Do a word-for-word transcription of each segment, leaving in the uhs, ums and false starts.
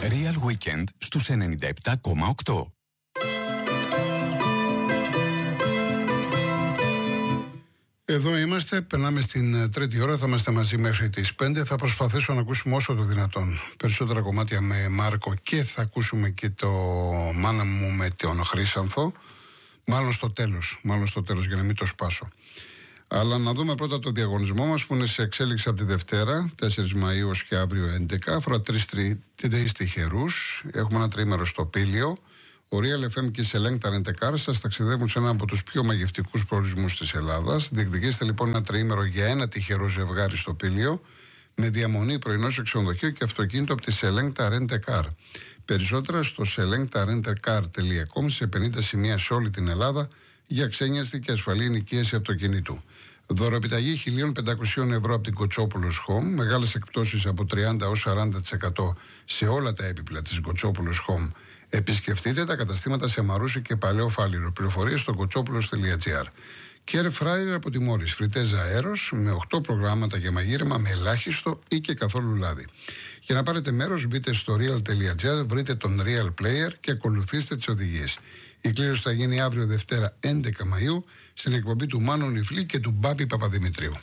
Real Weekend στους ενενήντα επτά κόμμα οκτώ. Εδώ είμαστε, περνάμε στην τρίτη ώρα, θα είμαστε μαζί μέχρι τις πέντε. Θα προσπαθήσω να ακούσουμε όσο το δυνατόν περισσότερα κομμάτια με Μάρκο και θα ακούσουμε και το Μάνα μου με τον Χρύσανθο. Μάλλον στο τέλος, μάλλον στο τέλος για να μην το σπάσω. Αλλά να δούμε πρώτα το διαγωνισμό μας που είναι σε εξέλιξη από τη Δευτέρα, τέσσερις Μαΐου ως και αύριο έντεκα. Αφορά τρεις, τρεις τυχερούς. Έχουμε ένα τρίμερο στο Πήλιο. Ο Real εφ εμ και η Select Rent a Car σας ταξιδεύουν σε ένα από τους πιο μαγευτικούς προορισμούς της Ελλάδας. Διεκδικήστε λοιπόν ένα τριήμερο για ένα τυχερό ζευγάρι στο Πήλιο, με διαμονή, πρωινό σε ξενοδοχείο και αυτοκίνητο από τη Select Rent a Car. Περισσότερα στο select rent a car τελεία com, σε πενήντα σημεία σε όλη την Ελλάδα για ξένιαστη και ασφαλή ενοικίαση αυτοκινήτου. Δωροεπιταγή χίλια πεντακόσια ευρώ από την Κοτσόπουλος Home, μεγάλες εκπτώσεις από τριάντα έως σαράντα τοις εκατό σε όλα τα έπιπλα της Κοτσόπουλος Home. Επισκεφτείτε τα καταστήματα σε Μαρούσι και Παλαιό Φάληρο. Πληροφορίες στο κοτσόπουλος τελεία τζι άρ. Και Air Fryer από τη Μόρις, φριτέζα αέρος με οκτώ προγράμματα για μαγείρεμα με ελάχιστο ή και καθόλου λάδι. Για να πάρετε μέρος, μπείτε στο real τελεία τζι άρ, βρείτε τον Real Player και ακολουθήστε τις οδηγίες. Η κλήρωση θα γίνει αύριο Δευτέρα έντεκα Μαΐου στην εκπομπή του Μάνου Νιφλή και του Μπάπη Παπαδημητρίου.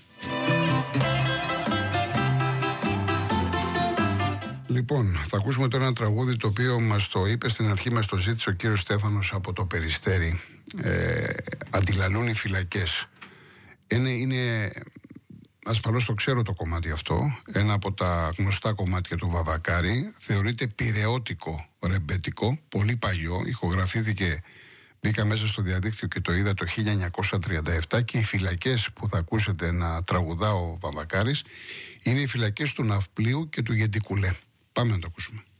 Λοιπόν, θα ακούσουμε τώρα ένα τραγούδι το οποίο μας το είπε στην αρχή, μας το ζήτησε ο κύριος Στέφανος από το Περιστέρι. Ε, αντιλαλούν οι φυλακές. Είναι, είναι, ασφαλώς το ξέρω το κομμάτι αυτό, ένα από τα γνωστά κομμάτια του Βαβακάρη. Θεωρείται πειραιώτικο ρεμπέτικο, πολύ παλιό, ηχογραφήθηκε, μπήκα μέσα στο διαδίκτυο και το είδα το χίλια εννιακόσια τριάντα επτά, και οι φυλακές που θα ακούσετε να τραγουδά ο Βαβακάρης είναι οι φυλακές του Ναυπλίου και του Γεντικουλέ. Πάμε να το ακούσουμε.